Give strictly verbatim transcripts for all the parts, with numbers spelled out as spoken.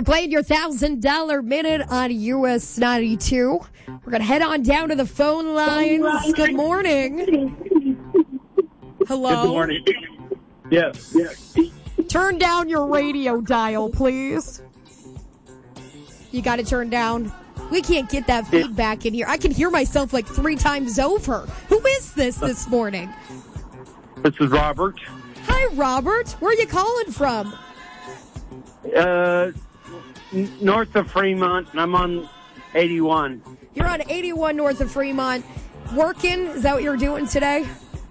We're playing your one thousand dollars minute on U S ninety-two. We're going to head on down to the phone lines. Good morning. Hello? Good morning. Yes, yes. Turn down your radio dial, please. You got to turn down. We can't get that feedback in here. I can hear myself like three times over. Who is this this morning? This is Robert. Hi, Robert. Where are you calling from? Uh, n- north of Fremont, and I'm on eighty-one. You're on eighty-one north of Fremont. Working? Is that what you're doing today?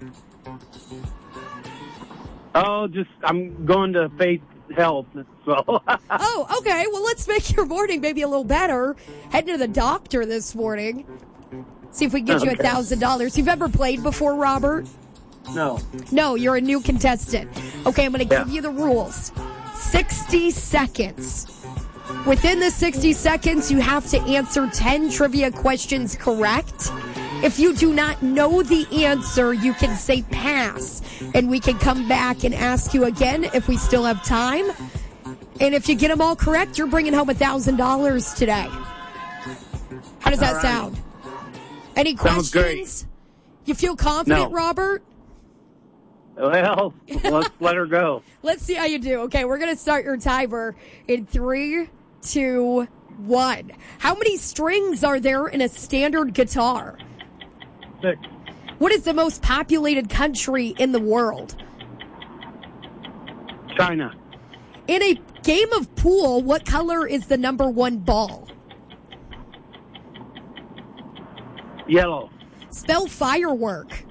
Oh, just, I'm going to Faith Health, so. Oh, okay. Well, let's make your morning maybe a little better. Heading to the doctor this morning. See if we can get you Okay. one thousand dollars. You've ever played before, Robert? No. No, you're a new contestant. Okay, I'm going to Yeah. give you the rules. sixty seconds. Within the sixty seconds, you have to answer ten trivia questions correct. If you do not know the answer, you can say pass, and we can come back and ask you again if we still have time. And if you get them all correct, you're bringing home one thousand dollars today. How does that All right. sound? Any Sounds questions? great. You feel confident, No. Robert? Well, let's let her go. Let's see how you do. Okay, we're going to start your timer in three, two, one. How many strings are there in a standard guitar? Six. What is the most populated country in the world? China. In a game of pool, what color is the number one ball? Yellow. Spell firework.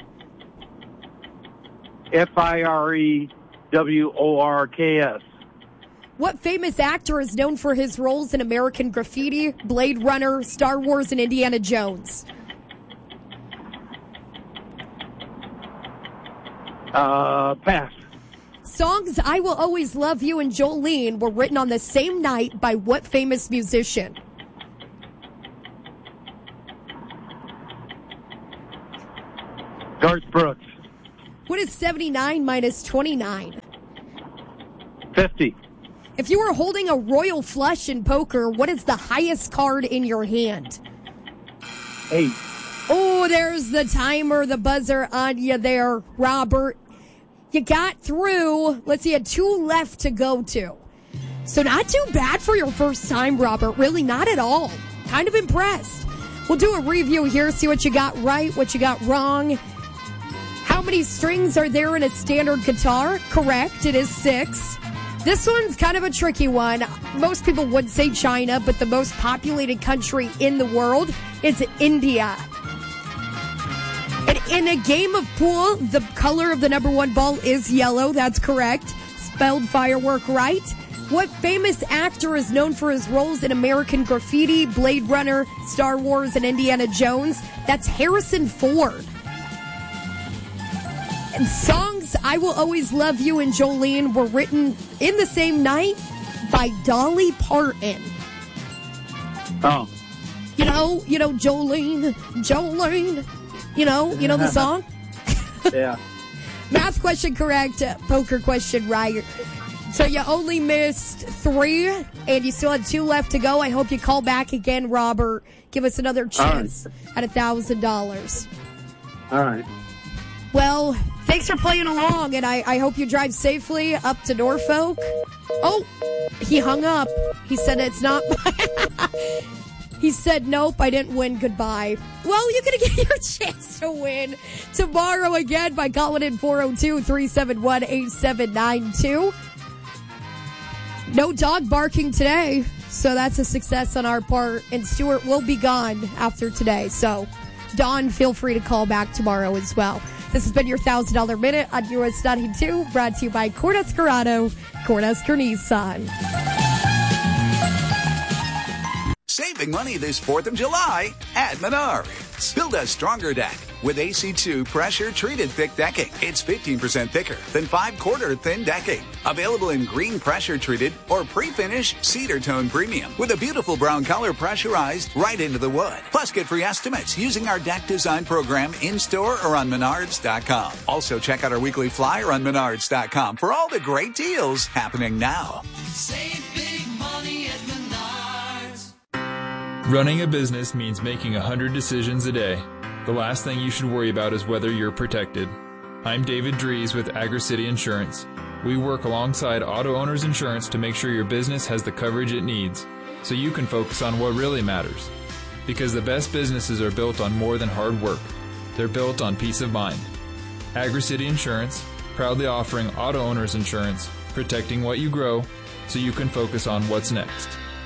F I R E W O R K S. What famous actor is known for his roles in American Graffiti, Blade Runner, Star Wars, and Indiana Jones? Uh, pass. Songs I Will Always Love You and Jolene were written on the same night by what famous musician? Garth Brooks. What is seventy-nine minus twenty-nine? fifty. If you were holding a royal flush in poker, what is the highest card in your hand? Eight. Oh, there's the timer, the buzzer on you there, Robert. You got through. Let's see, you had two left to go to. So not too bad for your first time, Robert. Really not at all. Kind of impressed. We'll do a review here, see what you got right, what you got wrong. How many strings are there in a standard guitar? Correct, it is six. This one's kind of a tricky one. Most people would say China, but the most populated country in the world is India. And in a game of pool, the color of the number one ball is yellow. That's correct. Spelled firework right. What famous actor is known for his roles in American Graffiti, Blade Runner, Star Wars, and Indiana Jones? That's Harrison Ford. And songs I Will Always Love You and Jolene were written in the same night by Dolly Parton. Oh. You know, you know, Jolene, Jolene. You know, you know the song? Yeah. Math question correct, uh, poker question right. So you only missed three, and you still had two left to go. I hope you call back again, Robert. Give us another chance at one thousand dollars. All right. Well, thanks for playing along, and I, I hope you drive safely up to Norfolk. Oh, he hung up. He said it's not. He said, nope, I didn't win. Goodbye. Well, you're going to get your chance to win tomorrow again by calling in four oh two, three seven one, eight seven nine two. No dog barking today, so that's a success on our part. And Stuart will be gone after today. So, Dawn, feel free to call back tomorrow as well. This has been your one thousand dollars Minute on U S ninety-two, brought to you by Cornhusker Auto, Cornhusker Nissan. Saving money this fourth of July at Menards. Build a stronger deck with A C two pressure-treated thick decking. It's fifteen percent thicker than five-quarter thin decking. Available in green pressure-treated or pre-finished cedar tone premium with a beautiful brown color pressurized right into the wood. Plus, get free estimates using our deck design program in-store or on menards dot com. Also, check out our weekly flyer on menards dot com for all the great deals happening now. Save big money at Menards. Running a business means making one hundred decisions a day. The last thing you should worry about is whether you're protected. I'm David Dries with AgriCity Insurance. We work alongside Auto Owners Insurance to make sure your business has the coverage it needs, so you can focus on what really matters. Because the best businesses are built on more than hard work. They're built on peace of mind. AgriCity Insurance, proudly offering Auto Owners Insurance, protecting what you grow, so you can focus on what's next.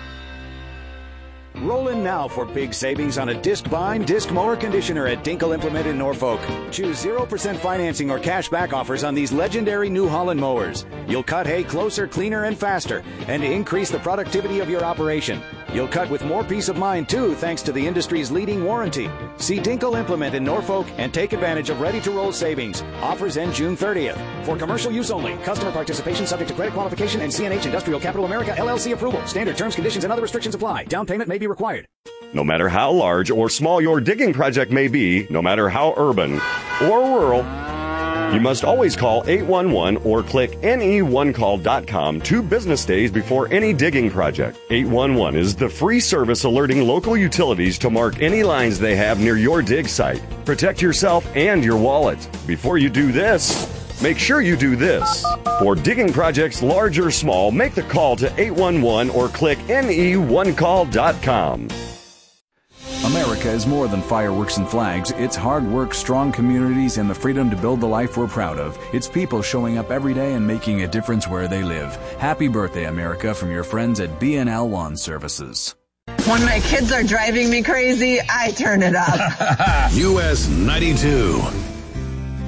Roll in now for big savings on a disc bind, disc mower conditioner at Dinkel Implement in Norfolk. Choose zero percent financing or cash back offers on these legendary New Holland mowers. You'll cut hay closer, cleaner, and faster, and increase the productivity of your operation. You'll cut with more peace of mind, too, thanks to the industry's leading warranty. See Dinkel Implement in Norfolk and take advantage of ready-to-roll savings. Offers end June thirtieth. For commercial use only. Customer participation subject to credit qualification and C N H Industrial Capital America L L C approval. Standard terms, conditions, and other restrictions apply. Down payment may be required. No matter how large or small your digging project may be, no matter how urban or rural, you must always call eight one one or click N E one call dot com two business days before any digging project. eight one one is the free service alerting local utilities to mark any lines they have near your dig site. Protect yourself and your wallet. Before you do this, make sure you do this. For digging projects large or small, make the call to eight one one or click N E one call dot com. America is more than fireworks and flags. It's hard work, strong communities, and the freedom to build the life we're proud of. It's people showing up every day and making a difference where they live. Happy birthday, America, from your friends at B and L Lawn Services. When my kids are driving me crazy, I turn it up. U S ninety-two.